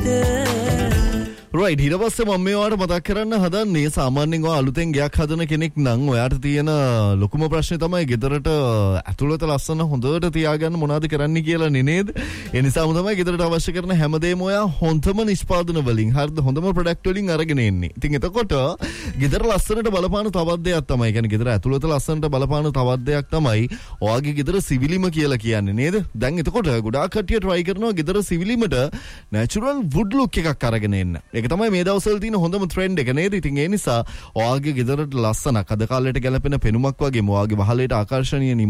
right ඊට පස්සේ මම මේවට මතක් කරන්න හදන්නේ සාමාන්‍යයෙන් ඔය අලුතෙන් ගයක් හදන කෙනෙක් නම් ඔයාට තියෙන ලොකුම ප්‍රශ්නේ තමයි ගෙදරට ඇතුළත ලස්සන හොඳට තියාගන්න මොනවද කරන්න කියලා නේද? ඒ නිසාම තමයි ගෙදරට අවශ්‍ය කරන හැමදේම ඔයා හොඳම නිෂ්පාදන වලින් හරිද හොඳම ප්‍රොඩක්ට් වලින් අරගෙන එන්නේ. ඉතින් එතකොට ගෙදර ලස්සනට බලපාන තවත් දෙයක් තමයි. කියන්නේ ගෙදර ඇතුළත ලස්සනට බලපාන තවත් දෙයක් තමයි ඔයාගේ ගෙදර සිවිලිම කියලා කියන්නේ නේද? දැන් එතකොට ගොඩාක් කට්ටිය try කරනවා ගෙදර සිවිලිමට natural wood look එකක් අරගෙන එන්න. ඒක තමයි මේ දවස්වල තියෙන හොඳම ට්‍රෙන්ඩ් එක නේද? ඉතින් ඒ නිසා ඔයාගේ ගෙදරට ලස්සනක් අද කාලේට ගැලපෙන පෙනුමක් වගේම ඔයාගේ වහලේට ආකර්ෂණීය